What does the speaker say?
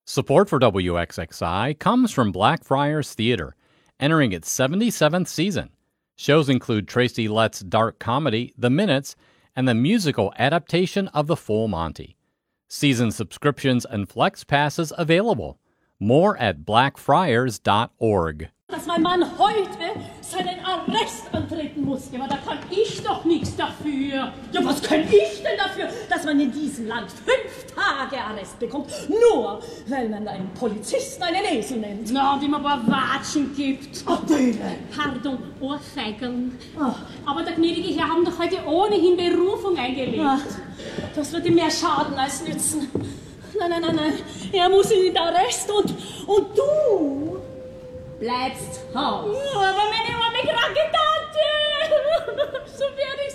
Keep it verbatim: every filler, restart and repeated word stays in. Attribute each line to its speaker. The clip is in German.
Speaker 1: Support for W X X I comes from Blackfriars Theater, entering its seventy-seventh season. Shows include Tracy Letts' dark comedy, The Minutes, and the musical adaptation of The Full Monty. Season subscriptions and flex passes available. More at blackfriars dot org.
Speaker 2: Dass mein Mann heute seinen Arrest antreten muss, ja, aber da kann ich doch nichts dafür. Ja, was kann ich denn dafür, dass man in diesem Land fünf Tage Arrest bekommt, nur weil man einen Polizisten einen Esel nennt? Na, und ihm aber Watschen gibt. Ach, Döne. Pardon, Ohrfeigeln. Ach. Aber der gnädige Herr haben doch heute ohnehin Berufung eingelegt. Ach, das wird ihm mehr schaden als nützen. Nein, nein, nein, nein, er muss in den Arrest und, und du... bleibst Haus. Ja, aber meine arme kranke Tante, so werde ich